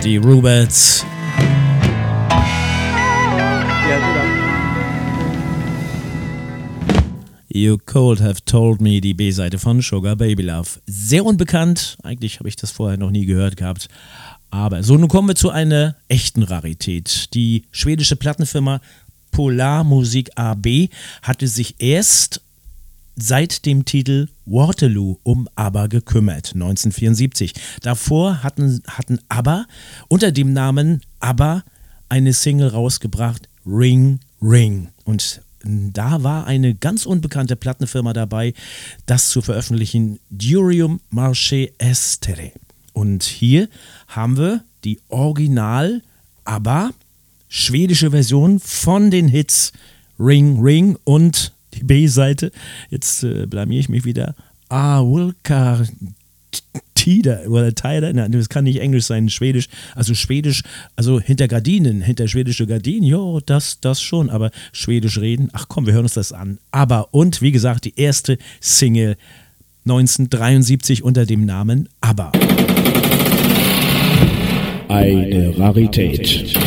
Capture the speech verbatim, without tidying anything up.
Die Ruberts. You Cold Have Told Me, die B-Seite von Sugar Baby Love. Sehr unbekannt, eigentlich habe ich das vorher noch nie gehört gehabt. Aber so, nun kommen wir zu einer echten Rarität. Die schwedische Plattenfirma Polar Musik A B hatte sich erst seit dem Titel Waterloo um ABBA gekümmert, neunzehnhundertvierundsiebzig. Davor hatten, hatten ABBA unter dem Namen ABBA eine Single rausgebracht, Ring Ring. Und da war eine ganz unbekannte Plattenfirma dabei, das zu veröffentlichen, Durium Marche Estere. Und hier haben wir die Original ABBA schwedische Version von den Hits Ring Ring und die B-Seite, jetzt äh, blamier ich mich wieder, Ah, Wilka Tider oder Tider, nein, das kann nicht Englisch sein, Schwedisch, also Schwedisch, also hinter Gardinen, hinter schwedische Gardinen, jo, das, das schon, aber Schwedisch reden, ach komm, wir hören uns das an. Aber, und wie gesagt, die erste Single neunzehnhundertdreiundsiebzig unter dem Namen ABBA. Eine Rarität.